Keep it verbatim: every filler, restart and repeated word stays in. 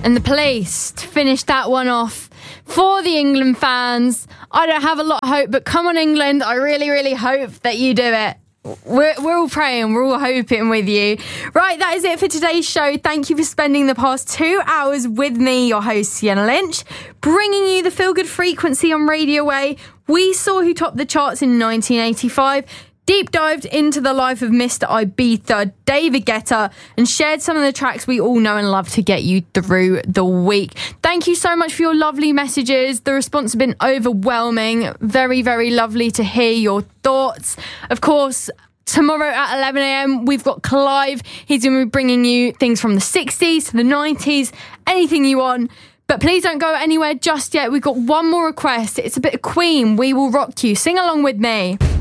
and the Police to finish that one off for the England fans. I don't have a lot of hope, but come on, England. I really, really hope that you do it. We're, we're all praying, we're all hoping with you. Right, that is it for today's show. Thank you for spending the past two hours with me, your host, Sienna Lynch, bringing you the Feel Good Frequency on Radio Way. We saw who topped the charts in nineteen eighty-five, deep dived into the life of Mister Ibiza, David Guetta, and shared some of the tracks we all know and love to get you through the week. Thank you so much for your lovely messages. The response has been overwhelming. Very, very lovely to hear your thoughts. Of course, tomorrow at eleven a.m, we've got Clive. He's going to be bringing you things from the sixties to the nineties, anything you want. But please don't go anywhere just yet. We've got one more request. It's a bit of Queen, We Will Rock You. Sing along with me.